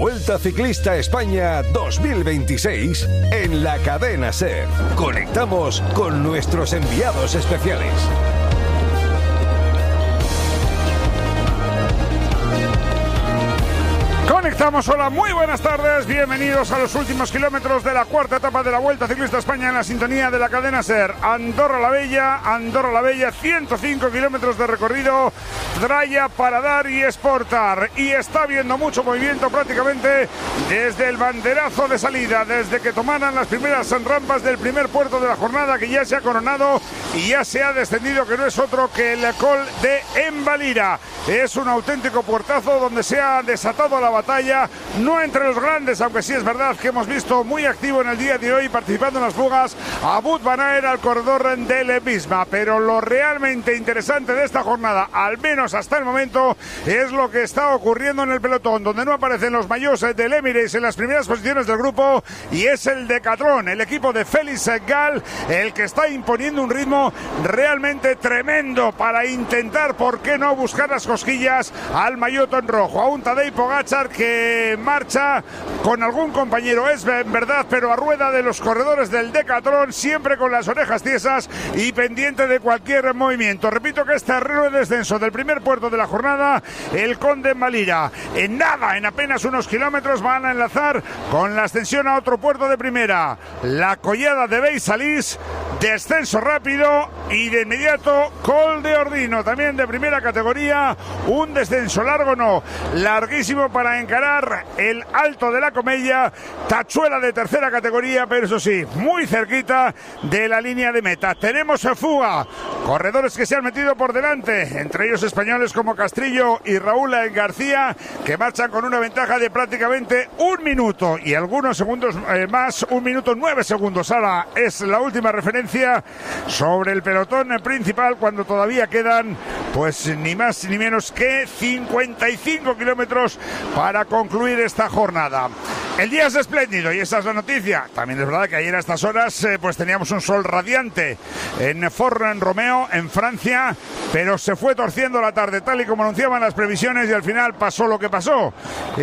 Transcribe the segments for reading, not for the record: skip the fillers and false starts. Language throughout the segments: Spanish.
Vuelta Ciclista España 2026 en la cadena SER. Conectamos con nuestros enviados especiales. Conectamos, hola, muy buenas tardes, bienvenidos a los últimos kilómetros de la cuarta etapa de la Vuelta Ciclista España en la sintonía de la cadena SER. Andorra la Bella, 105 kilómetros de recorrido, tralla para dar y exportar, y está habiendo mucho movimiento prácticamente desde el banderazo de salida, desde que tomaran las primeras rampas del primer puerto de la jornada, que ya se ha coronado y ya se ha descendido, que no es otro que el Col de Envalira. Es un auténtico puertazo donde se ha desatado la batalla, no entre los grandes, aunque sí es verdad que hemos visto muy activo en el día de hoy, participando en las fugas, a Wout van Aert al corredor del Visma. Pero lo realmente interesante de esta jornada, al menos hasta el momento, es lo que está ocurriendo en el pelotón, donde no aparecen los maillot del Emirates en las primeras posiciones del grupo, y es el Decathlon, el equipo de Félix Gall, el que está imponiendo un ritmo realmente tremendo para intentar, ¿por qué no?, buscar las cosquillas al maillot en rojo, a un Tadej Pogačar que marcha con algún compañero, es verdad, pero a rueda de los corredores del Decathlon, siempre con las orejas tiesas y pendiente de cualquier movimiento. Repito que este terreno de descenso del primer puerto de la jornada, el Col de Envalira, en nada, en apenas unos kilómetros, van a enlazar con la ascensión a otro puerto de primera, la collada de Beisalís, descenso rápido y de inmediato Col de Ordino, también de primera categoría, un descenso largo, no, larguísimo, para encarar el Alto de la Comella, tachuela de tercera categoría, pero eso sí, muy cerquita de la línea de meta. Tenemos fuga, corredores que se han metido por delante, entre ellos españoles como Castrillo y Raúl García, que marchan con una ventaja de prácticamente un minuto y algunos segundos más, 1 minuto 9 segundos. Ahora es la última referencia sobre el pelotón principal, cuando todavía quedan pues ni más ni menos que 55 kilómetros para concluir esta jornada. El día es espléndido y esa es la noticia. También es verdad que ayer a estas horas pues teníamos un sol radiante en Fort-Romeu, en Francia, pero se fue torciendo la tarde tal y como anunciaban las previsiones, y al final pasó lo que pasó.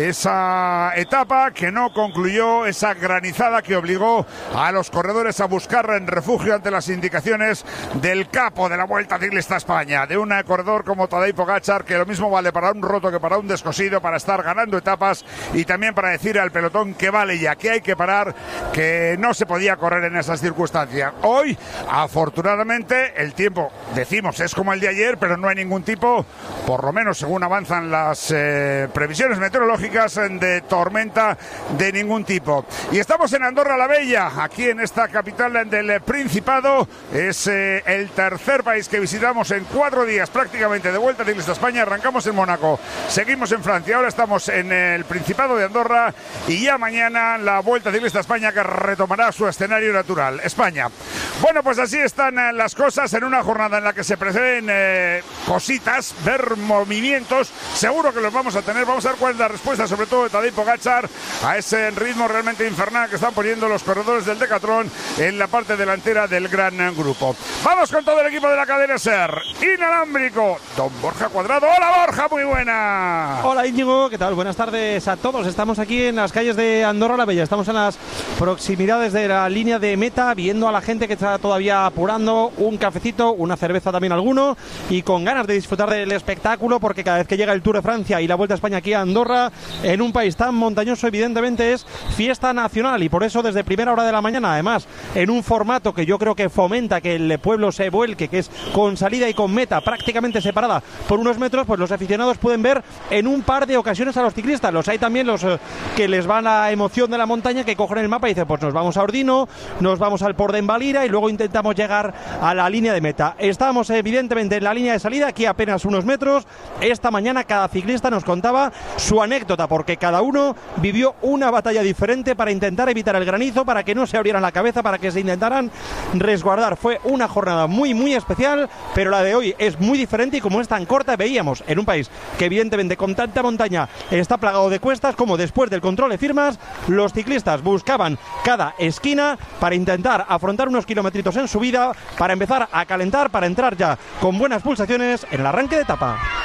Esa etapa que no concluyó, esa granizada que obligó a los corredores a buscar refugio ante las indicaciones del capo de la Vuelta Ciclista España, de un corredor como Tadej Pogačar, que lo mismo vale para un roto que para un descosido, para estar ganando etapas y también para decir al pelotón que vale ya, que hay que parar, que no se podía correr en esas circunstancias. Hoy, afortunadamente, el tiempo, decimos, es como el de ayer, pero no hay ningún tipo, por lo menos según avanzan las previsiones meteorológicas, de tormenta de ningún tipo. Y estamos en Andorra la Bella, aquí en esta capital del Principado. Es el tercer país que visitamos en 4 días prácticamente de Vuelta Ciclista España. Arrancamos en Mónaco, seguimos en Francia, ahora estamos en el Principado de Andorra, y ya mañana la Vuelta Ciclista España, que retomará su escenario natural, España. Bueno, pues así están las cosas en una jornada en la que se prevén cositas, ver movimientos, seguro que los vamos a tener. Vamos a ver cuál es la respuesta, sobre todo de Tadej Pogačar, a ese ritmo realmente infernal que están poniendo los corredores del Decathlon en la parte delantera del gran grupo. Vamos con todo el equipo de la cadena SER, inalámbrico, don Borja Cuadrado. Hola Borja, muy buena. Hola Íñigo, ¿qué tal? Buenas tardes a todos. Estamos aquí en las calles de Andorra la Bella, estamos en las proximidades de la línea de meta, viendo a la gente que está todavía apurando, un cafecito, una cerveza también alguno, y con ganas de disfrutar del espectáculo, porque cada vez que llega el Tour de Francia y la Vuelta a España aquí a Andorra, en un país tan montañoso, evidentemente es fiesta nacional, y por eso desde primera hora de la mañana, además en un formato que yo creo que fomenta que el pueblo se vuelque, que es con salida y con meta prácticamente separada por unos metros, pues los aficionados pueden ver en un par de ocasiones a los ciclistas. Los hay también los que les van a emoción de la montaña, que cogen el mapa y dicen, pues nos vamos a Ordino, nos vamos al Port de Envalira y luego intentamos llegar a la línea de meta. Estamos evidentemente en la línea de salida, aquí apenas unos metros. Esta mañana cada ciclista nos contaba su anécdota, porque cada uno vivió una batalla diferente para intentar evitar el granizo, para que no se abrieran la cabeza, para que se intentaran resguardar. Fue una jornada muy muy especial, pero la de hoy es muy diferente, y como es tan corta, veíamos en un país que evidentemente con tanta montaña está plagado de cuestas, como después del control de firmas los ciclistas buscaban cada esquina para intentar afrontar unos kilometritos en subida, para empezar a calentar, para entrar ya con buenas pulsaciones en el arranque de etapa.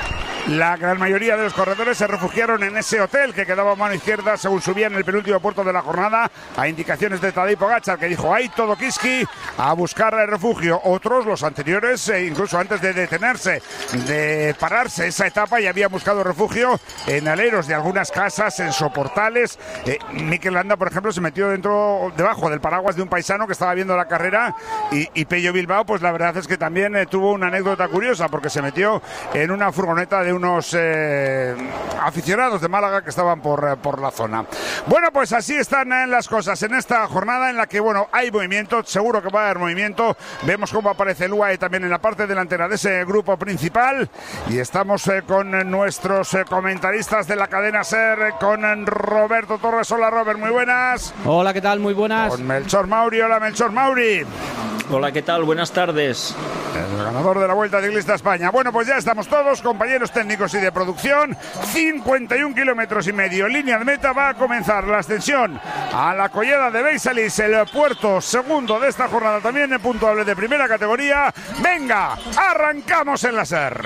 La gran mayoría de los corredores se refugiaron en ese hotel que quedaba a mano izquierda según subían en el penúltimo puerto de la jornada, a indicaciones de Tadej Pogačar, que dijo ahí todo Kiski a buscar refugio. Otros, los anteriores, incluso antes de detenerse, de pararse esa etapa, ya habían buscado refugio en aleros de algunas casas, en soportales. Mikel Landa, por ejemplo, se metió debajo del paraguas de un paisano que estaba viendo la carrera, y Pello Bilbao, pues la verdad es que también tuvo una anécdota curiosa, porque se metió en una furgoneta de unos aficionados de Málaga que estaban por la zona. Bueno, pues así están las cosas en esta jornada en la que, bueno, hay movimiento, seguro que va a haber movimiento. Vemos cómo aparece el UAE también en la parte delantera de ese grupo principal, y estamos con nuestros comentaristas de la cadena SER, con Roberto Torres. Hola, Robert, muy buenas. Hola, ¿qué tal? Muy buenas. Con Melchor Mauri. Hola, Melchor Mauri. Hola, ¿qué tal? Buenas tardes. El ganador de la Vuelta Ciclista España. Bueno, pues ya estamos todos, compañeros técnicos y de producción. 51 kilómetros y medio. Línea de meta, va a comenzar la ascensión a la collada de Beisalis, el puerto segundo de esta jornada, también en puntuable de primera categoría. Venga, arrancamos en la SER.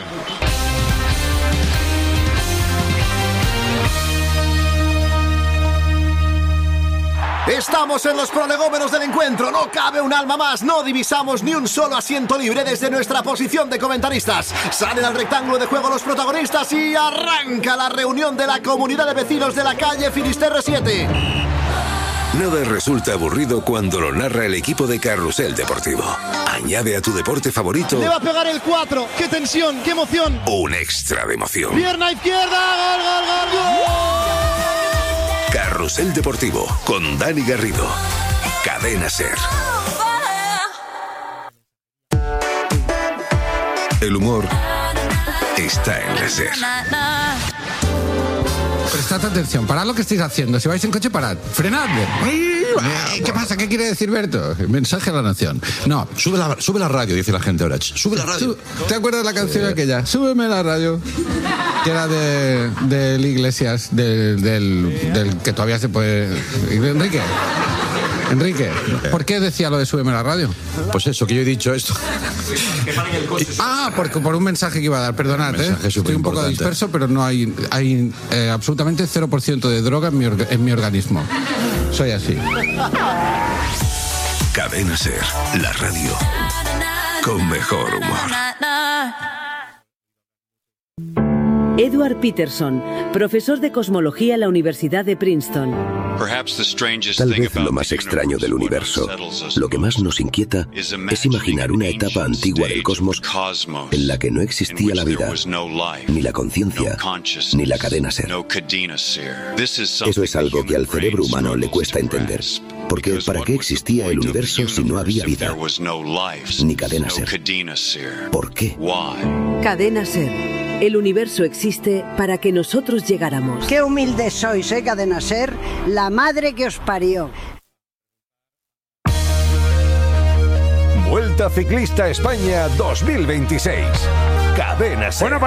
Estamos en los prolegómenos del encuentro, no cabe un alma más, no divisamos ni un solo asiento libre desde nuestra posición de comentaristas. Salen al rectángulo de juego los protagonistas y arranca la reunión de la comunidad de vecinos de la calle Finisterre 7. Nada resulta aburrido cuando lo narra el equipo de Carrusel Deportivo. Añade a tu deporte favorito... Le va a pegar el 4, qué tensión, qué emoción. Un extra de emoción. Pierna izquierda, gol, gol, gol, gol. Carrusel Deportivo, con Dani Garrido. Cadena SER. El humor está en la SER. Prestad atención, parad lo que estáis haciendo. Si vais en coche, parad. Frenadle. ¿Qué pasa? ¿Qué quiere decir Berto? Mensaje a la nación. No, sube la radio, dice la gente ahora. Sube la radio. ¿Te acuerdas de la canción aquella? Súbeme la radio. Que era del Iglesias, del que todavía se puede... Enrique, ¿por qué decía lo de súbeme la radio? Pues eso, que yo he dicho esto. Por un mensaje que iba a dar, perdonad, estoy un poco disperso, pero no hay absolutamente 0% de droga en mi organismo. Soy así. Cadena SER, la radio con mejor humor. Edward Peterson, profesor de cosmología en la Universidad de Princeton. Tal vez lo más extraño del universo, lo que más nos inquieta, es imaginar una etapa antigua del cosmos en la que no existía la vida, ni la conciencia, ni la cadena SER. Eso es algo que al cerebro humano le cuesta entender. Porque ¿para qué existía el universo si no había vida? Ni cadena SER. ¿Por qué? Cadena SER. El universo existe para que nosotros llegáramos. Qué humildes sois, Cadena SER, la madre que os parió. Vuelta Ciclista España 2026. Cadena SER.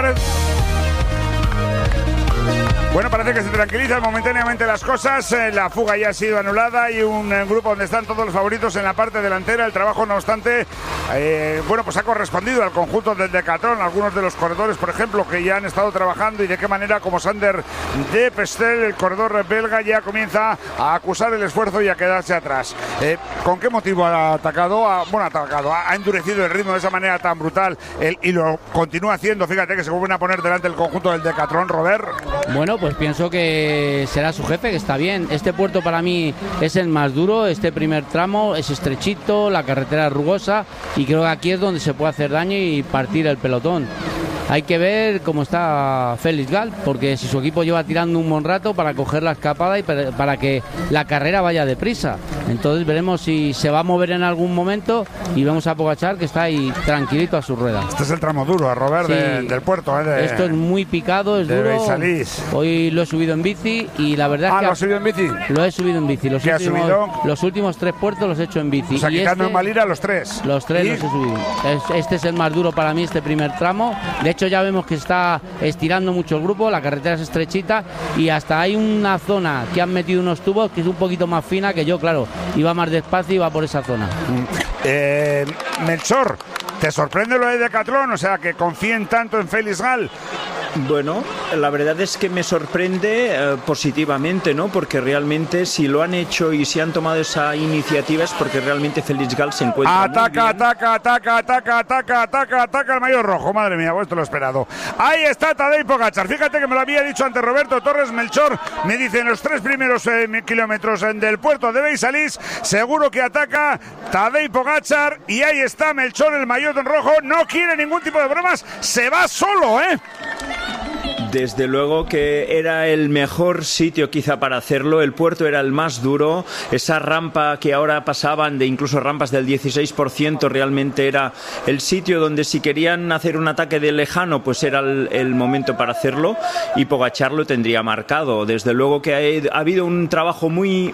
Bueno, parece que se tranquilizan momentáneamente las cosas. La fuga ya ha sido anulada y un grupo donde están todos los favoritos en la parte delantera. El trabajo, no obstante, pues ha correspondido al conjunto del Decathlon. Algunos de los corredores, por ejemplo, que ya han estado trabajando, y de qué manera, como Sander de Pestel, el corredor belga, ya comienza a acusar el esfuerzo y a quedarse atrás. ¿Con qué motivo ha atacado? Ha endurecido el ritmo de esa manera tan brutal y lo continúa haciendo. Fíjate que se vuelven a poner delante el conjunto del Decathlon, Robert. Bueno, pues pienso que será su jefe, que está bien. Este puerto para mí es el más duro. Este primer tramo es estrechito, la carretera es rugosa, y creo que aquí es donde se puede hacer daño y partir el pelotón. Hay que ver cómo está Félix Gall, porque si su equipo lleva tirando un buen rato para coger la escapada y para que la carrera vaya deprisa. Entonces veremos si se va a mover en algún momento, y vemos a Pogačar que está ahí tranquilito a su rueda. Este es el tramo duro, Robert, sí, del puerto. Esto es muy picado, es duro. Beisalis. Hoy lo he subido en bici y la verdad es que... ¿lo has subido en bici? Lo he subido en bici. Los últimos 3 puertos los he hecho en bici. O sea, quitando en Valira los 3. Los 3 los he subido. Este es el más duro para mí, este primer tramo. De hecho, ya vemos que está estirando mucho el grupo, la carretera es estrechita y hasta hay una zona que han metido unos tubos que es un poquito más fina, que yo, claro, iba más despacio y iba por esa zona. Melchor, ¿te sorprende lo de Decathlon? O sea, que confíen tanto en Félix Gall. Bueno, la verdad es que me sorprende positivamente, ¿no? Porque realmente si lo han hecho y si han tomado esa iniciativa es porque realmente Félix Gall se encuentra ataca el maillot rojo. Madre mía, pues esto lo he esperado. Ahí está Tadej Pogačar. Fíjate que me lo había dicho antes Roberto Torres. Melchor me dice en los 3 primeros kilómetros del puerto de Beisalís, seguro que ataca Tadej Pogačar. Y ahí está Melchor, el maillot rojo. No quiere ningún tipo de bromas. Se va solo, Desde luego que era el mejor sitio quizá para hacerlo. El puerto era el más duro. Esa rampa que ahora pasaban de incluso rampas del 16% realmente era el sitio donde si querían hacer un ataque de lejano pues era el momento para hacerlo, y Pogačar lo tendría marcado. Desde luego que ha habido un trabajo muy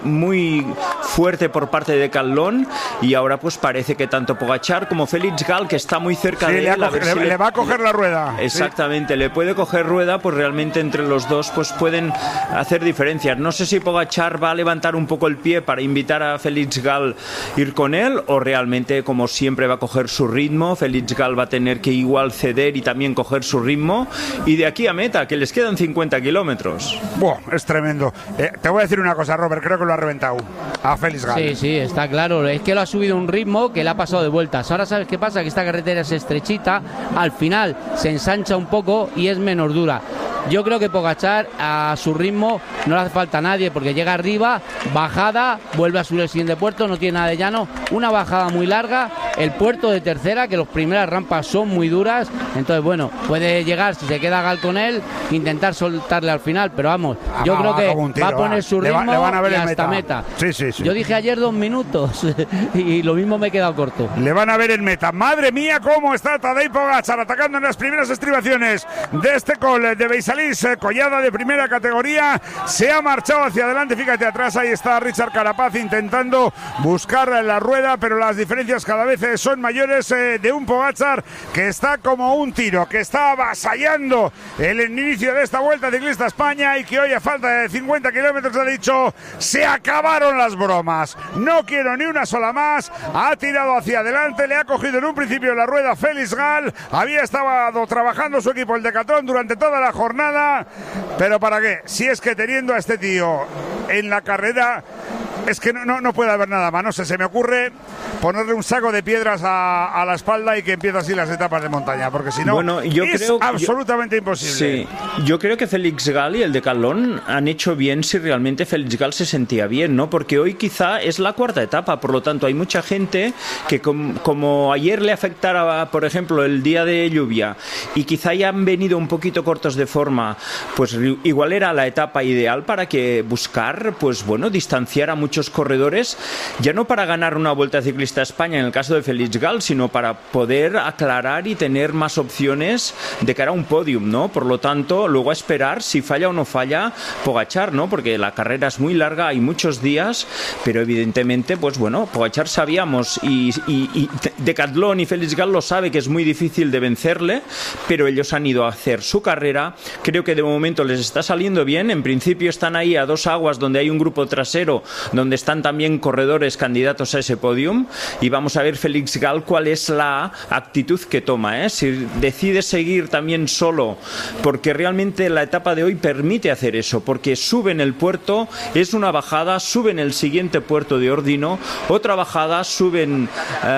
fuerte por parte de Decathlon, y ahora pues parece que tanto Pogačar como Félix Gall, que está muy cerca de él, le va a coger la rueda. Exactamente, le puede coger rueda, pues realmente entre los dos pues pueden hacer diferencias. No sé si Pogačar va a levantar un poco el pie para invitar a Félix Gall a ir con él, o realmente como siempre va a coger su ritmo. Félix Gall va a tener que igual ceder y también coger su ritmo, y de aquí a meta, que les quedan 50 kilómetros. Es tremendo. Te voy a decir una cosa, Robert, creo que lo ha reventado a Félix Gall. Sí, está claro. Es que lo ha subido un ritmo que le ha pasado de vueltas. Ahora sabes qué pasa, que esta carretera es estrechita, al final se ensancha un poco y es menos dura. Yo creo que Pogačar a su ritmo no le hace falta a nadie, porque llega arriba, bajada, vuelve a subir el siguiente puerto, no tiene nada de llano, una bajada muy larga, el puerto de tercera, que las primeras rampas son muy duras, entonces bueno, puede llegar, si se queda Gall con él, intentar soltarle al final, pero vamos, yo creo que va a poner su ritmo y hasta meta. Sí. Yo dije ayer 2 minutos y lo mismo me he quedado corto. Le van a ver en meta. Madre mía, cómo está Tadej Pogačar atacando en las primeras estribaciones de este col de Beisalís. Collada de primera categoría, se ha marchado hacia adelante. Fíjate atrás, ahí está Richard Carapaz intentando buscar la rueda, pero las diferencias cada vez son mayores de un Pogačar que está como un tiro, que está avasallando el inicio de esta Vuelta Ciclista a España, y que hoy a falta de 50 kilómetros ha dicho: se acabaron las bromas, no quiero ni una sola más. Ha tirado hacia adelante, le ha cogido en un principio la rueda Félix Gall, había estado trabajando su equipo el Decathlon durante toda la jornada, pero ¿para qué? Si es que teniendo a este tío en la carrera, es que no puede haber nada más. No sé, se me ocurre ponerle un saco de piedras a la espalda y que empiece así las etapas de montaña, porque si no, es absolutamente imposible. Sí, yo creo que Félix Gall y el Decathlon han hecho bien si realmente Félix Gall se sentía bien, ¿no? Porque hoy quizá es la cuarta etapa, por lo tanto hay mucha gente que como ayer le afectara, por ejemplo, el día de lluvia, y quizá ya han venido un poquito cortos de forma, pues igual era la etapa ideal para que buscar, pues bueno, distanciar a muchos corredores, ya no para ganar una Vuelta Ciclista a España en el caso de Félix Gall, sino para poder aclarar y tener más opciones de cara a un podium, ¿no? Por lo tanto, luego a esperar si falla o no falla Pogačar, ¿no? Porque la carrera es muy larga, hay muchos días, pero evidentemente, pues bueno, Pogačar sabíamos y Decathlon y Félix Gall lo sabe que es muy difícil de vencerle, pero ellos han ido a hacer su carrera. Creo que de momento les está saliendo bien. En principio están ahí a 2 aguas, donde hay un grupo trasero donde están también corredores candidatos a ese podium, y vamos a ver Félix Gall cuál es la actitud que toma, ¿eh? Si decide seguir también solo, porque realmente la etapa de hoy permite hacer eso, porque suben el puerto, es una bajada, suben el siguiente puerto de Ordino, otra bajada, suben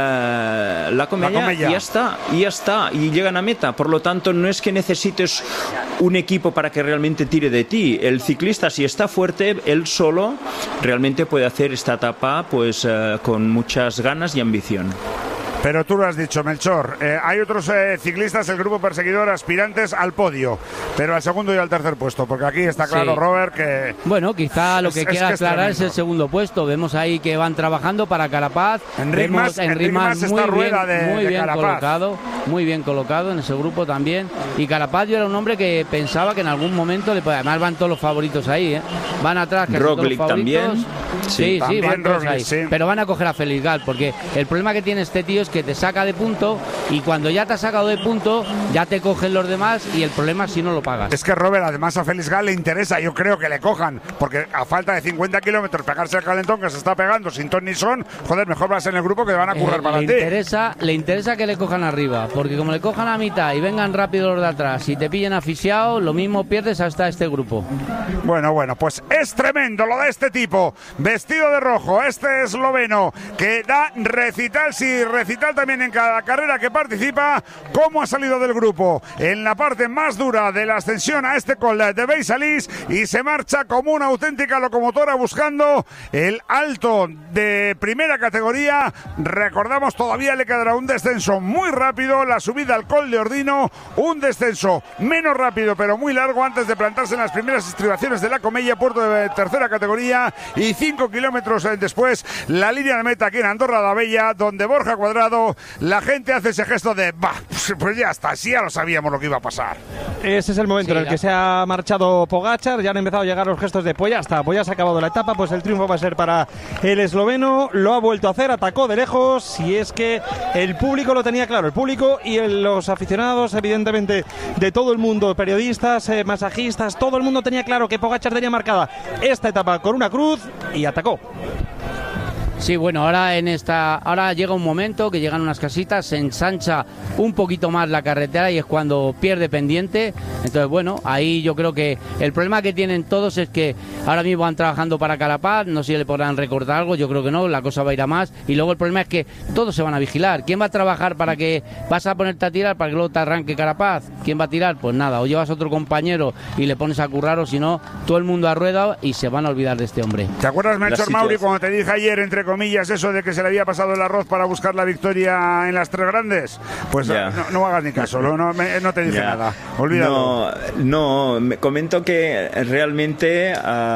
la Comella y ya está, y llegan a meta. Por lo tanto, no es que necesites un equipo para que realmente tire de ti. El ciclista, si está fuerte, él solo realmente puede hacer esta etapa pues con muchas ganas y ambición. Pero tú lo has dicho, Melchor, hay otros ciclistas, el grupo perseguidor, aspirantes al podio, pero al segundo y al tercer puesto, porque aquí está claro, sí, Robert, que... Bueno, quizá lo que quiera aclarar es el segundo puesto. Vemos ahí que van trabajando para Carapaz. Enric Mas muy bien colocado en ese grupo también. Y Carapaz, yo era un hombre que pensaba que en algún momento, además van todos los favoritos ahí, van atrás, casi todos los favoritos. También. Sí, van todos Roglic, ahí. sí. Pero van a coger a Félix Gal, porque el problema que tiene este tío es que te saca de punto y cuando ya te ha sacado de punto, ya te cogen los demás y el problema es si no lo pagas. Es que Robert, además a Félix Gal le interesa, yo creo que le cojan, porque a falta de 50 kilómetros pegarse el calentón que se está pegando sin ton ni son, joder, mejor vas en el grupo que te van a currar para ti. Le interesa que le cojan arriba, porque como le cojan a mitad y vengan rápido los de atrás y te pillen asfixiado, lo mismo pierdes hasta este grupo. Bueno, pues es tremendo lo de este tipo, vestido de rojo, este esloveno, que da recital, sí, recital también en cada carrera que participa, cómo ha salido del grupo en la parte más dura de la ascensión a este col de Beisalis y se marcha como una auténtica locomotora buscando el alto de primera categoría. Recordamos, todavía le quedará un descenso muy rápido, la subida al col de Ordino, un descenso menos rápido pero muy largo antes de plantarse en las primeras estribaciones de la Comella, puerto de tercera categoría, y 5 kilómetros después la línea de meta aquí en Andorra la Vella, donde Borja Cuadrado, la gente hace ese gesto de pues ya está, sí, ya lo sabíamos lo que iba a pasar. Ese es el momento en el que se ha marchado Pogačar, ya han empezado a llegar los gestos de pues ya está, pues ya se ha acabado la etapa, pues el triunfo va a ser para el esloveno, lo ha vuelto a hacer, atacó de lejos, y es que el público lo tenía claro, el público y los aficionados, evidentemente, de todo el mundo, periodistas, masajistas, todo el mundo tenía claro que Pogačar tenía marcada esta etapa con una cruz y atacó. Sí, bueno, ahora llega un momento que llegan unas casitas, se ensancha un poquito más la carretera y es cuando pierde pendiente. Entonces, bueno, ahí yo creo que el problema que tienen todos es que ahora mismo van trabajando para Carapaz, no sé si le podrán recortar algo, yo creo que no, la cosa va a ir a más. Y luego el problema es que todos se van a vigilar. ¿Quién va a trabajar para que vas a ponerte a tirar para que luego te arranque Carapaz? ¿Quién va a tirar? Pues nada, o llevas a otro compañero y le pones a currar, o si no, todo el mundo a rueda y se van a olvidar de este hombre. ¿Te acuerdas, Melchor Mauri, cuando te dije ayer, entre comillas, eso de que se le había pasado el arroz para buscar la victoria en las tres grandes? Pues no hagas ni caso, no te dije nada, olvídalo. No, me comento que realmente,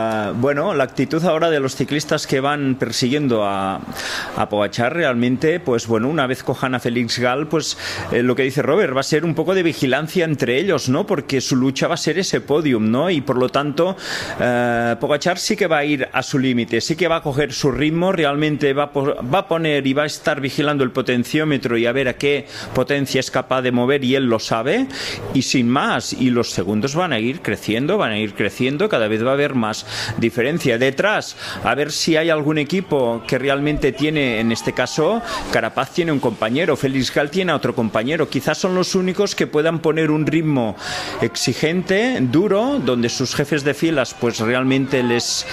la actitud ahora de los ciclistas que van persiguiendo a Pogačar, realmente, pues bueno, una vez cojan a Félix Gal, pues lo que dice Robert, va a ser un poco de vigilancia entre ellos, ¿no? Porque su lucha va a ser ese podium, ¿no? Y por lo tanto, Pogačar sí que va a ir a su límite, sí que va a coger su ritmo, realmente va a poner y va a estar vigilando el potenciómetro y a ver a qué potencia es capaz de mover, y él lo sabe, y sin más, y los segundos van a ir creciendo, cada vez va a haber más diferencia. Detrás, a ver si hay algún equipo que realmente tiene, en este caso, Carapaz tiene un compañero, Félix Gal tiene a otro compañero, quizás son los únicos que puedan poner un ritmo exigente, duro, donde sus jefes de filas pues realmente les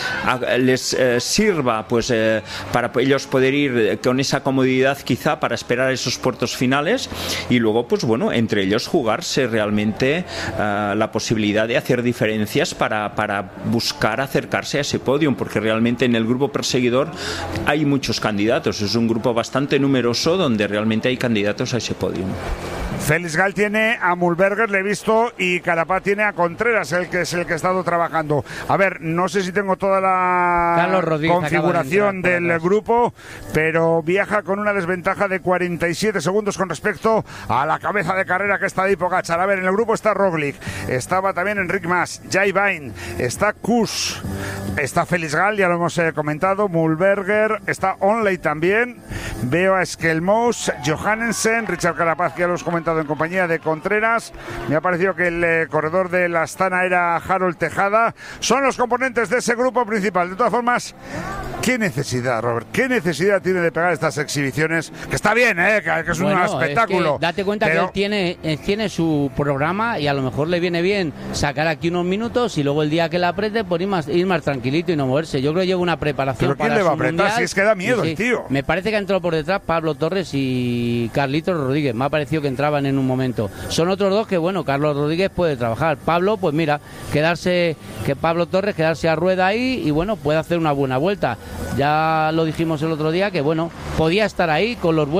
sirva pues para ellos poder ir con esa comodidad quizá para esperar esos puertos finales, y luego pues bueno, entre ellos jugarse realmente la posibilidad de hacer diferencias para buscar acercarse a ese podium, porque realmente en el grupo perseguidor hay muchos candidatos, es un grupo bastante numeroso donde realmente hay candidatos a ese podium. Félix Gal tiene a Mühlberger, le he visto, y Carapaz tiene a Contreras, el que es el que ha estado trabajando. A ver, no sé si tengo toda la configuración del grupo, pero viaja con una desventaja de 47 segundos con respecto a la cabeza de carrera que está ahí Pogačar. A ver, en el grupo está Roglic, estaba también Enric Mas, Jai Vine, está Kuss, está Félix Gal, ya lo hemos comentado, Mühlberger, está Onley también, veo a Skelmos, Johannesen, Richard Carapaz, que ya lo hemos comentado en compañía de Contreras. Me ha parecido que el corredor de la Astana era Harold Tejada. Son los componentes de ese grupo principal. De todas formas, ¿qué necesidad, Robert? ¿Qué necesidad tiene de pegar estas exhibiciones? Que está bien, que es un espectáculo. Es que date cuenta que él tiene su programa y a lo mejor le viene bien sacar aquí unos minutos y luego el día que la apriete por ir más tranquilito y no moverse. Yo creo que lleva una preparación para ¿Pero quién le va a apretar? Mundial. Si es que da miedo el tío. Me parece que ha entrado por detrás Pablo Torres y Carlitos Rodríguez. Me ha parecido que entraban en un momento. Son otros dos que, bueno, Carlos Rodríguez puede trabajar. Pablo, pues mira, Pablo Torres quedarse a rueda ahí y, bueno, puede hacer una buena vuelta. Ya lo dijimos el otro día que, bueno, podía estar ahí con los buenos,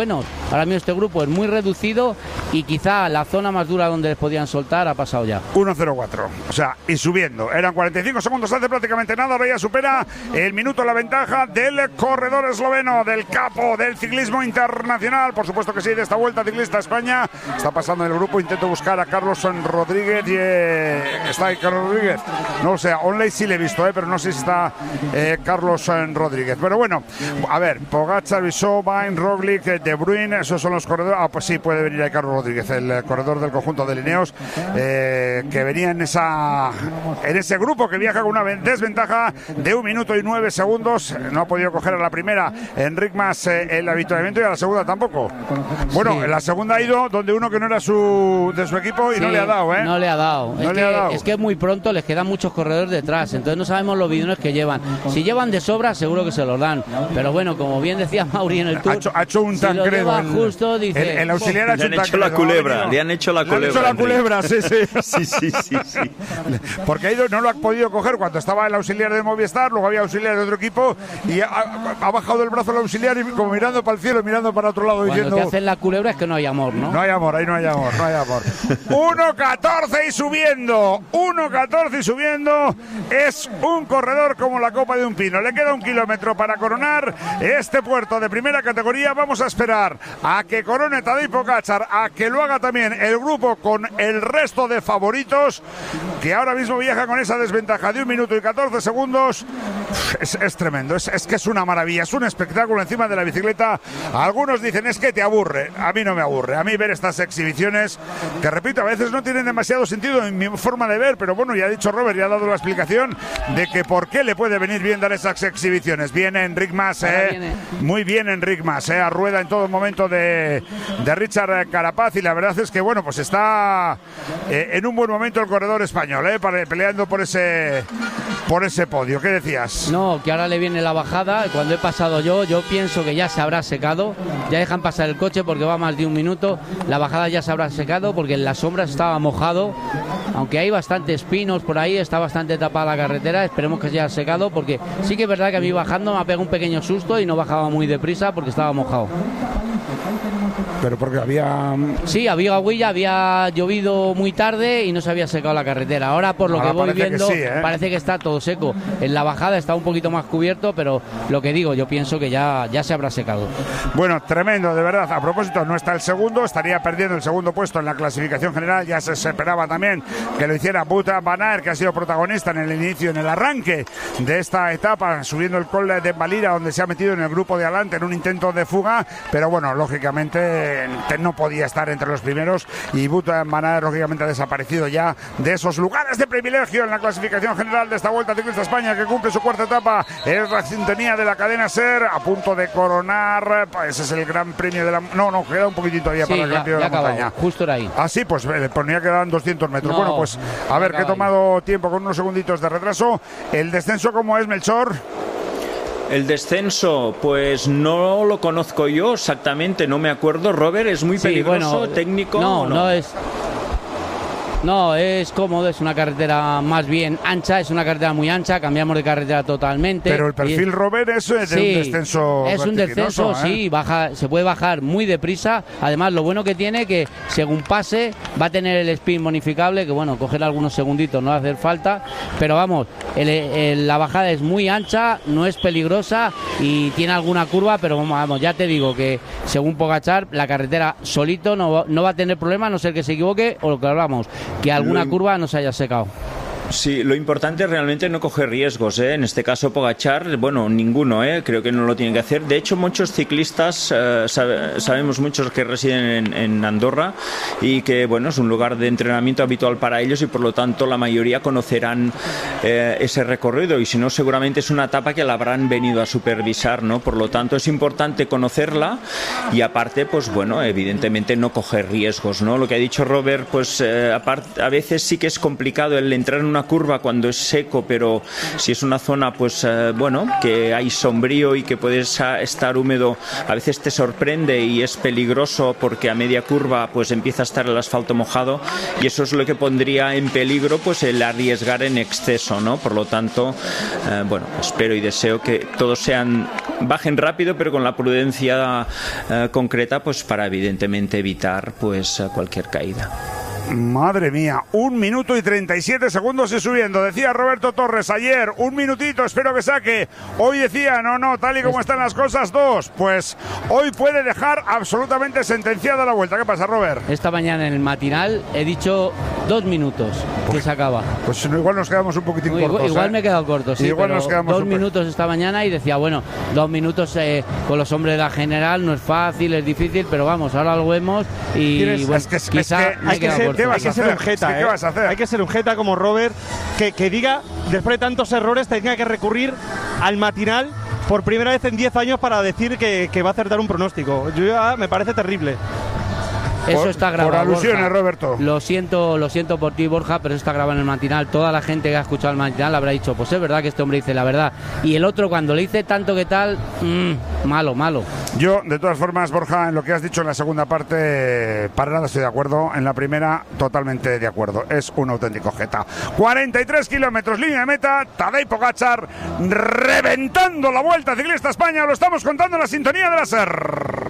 Ahora mismo este grupo es muy reducido y quizá la zona más dura donde les podían soltar ha pasado ya. 1.04, o sea, y subiendo. Eran 45 segundos hace prácticamente nada. Ahora ya supera el minuto la ventaja del corredor esloveno, del capo del ciclismo internacional. Por supuesto que sí, de esta Vuelta Ciclista a España. Está pasando en el grupo, intento buscar a Carlos Rodríguez y está ahí Carlos Rodríguez. No, o sea, online sí le he visto, pero no sé si está Carlos Rodríguez. Pero bueno, a ver, Pogačar, Bissau, Vain, Roglic, De Bruyne, esos son los corredores. Ah, pues sí, puede venir ahí Carlos Rodríguez, el corredor del conjunto de Ineos, que venía en ese grupo que viaja con una desventaja de 1 minuto y 9 segundos. No ha podido coger a la primera Enric Mas el avituallamiento y a la segunda tampoco. Bueno, sí. En la segunda ha ido donde uno que no era de su equipo y sí, no le ha dado, ¿eh? No le ha dado. Es que es muy pronto, les quedan muchos corredores detrás, entonces no sabemos los bidones que llevan. Si llevan de sobra, seguro que se los dan. Pero bueno, como bien decía Mauri en el Tour, ha hecho un Tancredo. Si justo, dice, el auxiliar ha hecho un Tancredo. Le han hecho la culebra. Sí. Sí. Porque ha ido, no lo ha podido coger cuando estaba el auxiliar de Movistar, luego había auxiliar de otro equipo y ha bajado el brazo el auxiliar y como mirando para el cielo, mirando para otro lado, cuando diciendo... te hacen la culebra es que no hay amor, ¿no? No hay amor, ahí no hay amor. 1.14 y subiendo. 1.14 y subiendo. Es un corredor como la copa de un pino. Le queda 1 kilómetro para coronar este puerto de primera categoría. Vamos a esperar a que corone Tadej Pogačar, a que lo haga también el grupo con el resto de favoritos, que ahora mismo viaja con esa desventaja de 1 minuto y 14 segundos. Es tremendo, es que es una maravilla, es un espectáculo encima de la bicicleta. Algunos dicen es que te aburre. A mí no me aburre. A mí ver estas exhibiciones, que repito, a veces no tienen demasiado sentido en mi forma de ver, pero bueno, ya ha dicho Robert, ya ha dado la explicación de que por qué le puede venir bien dar esas exhibiciones. Viene Enric Mas, muy bien Enric Mas, a rueda en todo momento de Richard Carapaz, y la verdad es que bueno, pues está en un buen momento el corredor español, peleando por ese podio. ¿Qué decías? No, que ahora le viene la bajada. Cuando he pasado yo pienso que ya se habrá secado, ya dejan pasar el coche porque va más de 1 minuto, la bajada ya se habrá secado porque en las sombras estaba mojado, aunque hay bastantes pinos por ahí, está bastante tapada la carretera. Esperemos que se haya secado, porque sí que es verdad que a mí bajando me ha pegado un pequeño susto y no bajaba muy deprisa porque estaba mojado. Pero porque había... Sí, había aguilla, había llovido muy tarde y no se había secado la carretera. Ahora, por lo que voy viendo, que sí, parece que está todo seco. En la bajada está un poquito más cubierto, pero lo que digo, yo pienso que ya se habrá secado. Bueno, tremendo, de verdad. A propósito, no está el segundo, estaría perdiendo el segundo puesto en la clasificación general. Ya se esperaba también que lo hiciera Wout van Aert, que ha sido protagonista en el inicio, en el arranque de esta etapa, subiendo el Col de Valira, donde se ha metido en el grupo de adelante en un intento de fuga, pero bueno, lógicamente no podía estar entre los primeros, y Wout van Aert lógicamente ha desaparecido ya de esos lugares de privilegio en la clasificación general de esta Vuelta Ciclista a España, que cumple su cuarta etapa. Es la sintonía de la cadena SER, a punto de coronar. Ese es el gran premio de la... No, queda un poquitito todavía para el gran premio de la montaña. Justo era ahí. Ah, sí, pues le ponía que quedaban 200 metros. Bueno, pues a ver, que he tomado tiempo con unos segunditos de retraso. El descenso, ¿cómo es, Melchor? El descenso, pues no lo conozco yo exactamente, no me acuerdo. Robert, ¿es muy peligroso, bueno, técnico? No, es cómodo, es una carretera más bien ancha, es una carretera muy ancha, cambiamos de carretera totalmente. Pero el perfil, Robert, eso es de un descenso. Es un descenso, sí, se puede bajar muy deprisa. Además, lo bueno que tiene que según pase va a tener el spin bonificable, que bueno, coger algunos segunditos no va a hacer falta, pero vamos, la bajada es muy ancha, no es peligrosa y tiene alguna curva, pero vamos, ya te digo que según Pogačar, la carretera solito no va a tener problema, a no ser que se equivoque o lo que hablamos, que alguna curva no se haya secado. Sí, lo importante es realmente no coger riesgos, ¿eh? En este caso Pogačar, bueno, ninguno, creo que no lo tienen que hacer. De hecho, muchos ciclistas, sabemos muchos que residen en Andorra y que, bueno, es un lugar de entrenamiento habitual para ellos y por lo tanto la mayoría conocerán ese recorrido, y si no, seguramente es una etapa que la habrán venido a supervisar, ¿no? Por lo tanto, es importante conocerla y aparte, pues bueno, evidentemente no coger riesgos, ¿no? Lo que ha dicho Robert, pues a veces sí que es complicado el entrar en una una curva cuando es seco, pero si es una zona pues bueno, que hay sombrío y que puedes estar húmedo, a veces te sorprende y es peligroso porque a media curva pues empieza a estar el asfalto mojado y eso es lo que pondría en peligro pues el arriesgar en exceso, ¿no? Por lo tanto, bueno, espero y deseo que todos bajen rápido, pero con la prudencia concreta pues para evidentemente evitar pues cualquier caída. Madre mía, 1 minuto y 37 segundos y subiendo. Decía Roberto Torres ayer, 1 minutito, espero que saque. Hoy decía, no, tal y como están las cosas, 2. Pues hoy puede dejar absolutamente sentenciada la vuelta. ¿Qué pasa, Robert? Esta mañana en el matinal he dicho 2 minutos que se acaba. Pues igual nos quedamos un poquitín cortos. Igual me he quedado corto, sí, igual pero nos quedamos 2 minutos esta mañana y decía, bueno, 2 minutos con los hombres de la general no es fácil, es difícil, pero vamos, ahora lo vemos y bueno, quizá me he quedado corto. Hay que ser un jeta, ¿qué vas a hacer? Hay que ser un jeta como Robert que diga, después de tantos errores, tenga que recurrir al matinal por primera vez en 10 años para decir que va a acertar un pronóstico. Me parece terrible. Eso está grabado. Por alusiones, Borja. Roberto. Lo siento por ti, Borja, pero eso está grabado en el matinal. Toda la gente que ha escuchado el matinal habrá dicho, pues es verdad que este hombre dice la verdad. Y el otro, cuando le dice tanto que tal, malo. Yo, de todas formas, Borja, en lo que has dicho en la segunda parte, para nada estoy de acuerdo. En la primera, totalmente de acuerdo. Es un auténtico jeta. 43 kilómetros, línea de meta. Tadej Pogačar reventando la Vuelta Ciclista España. Lo estamos contando en la sintonía de la SER.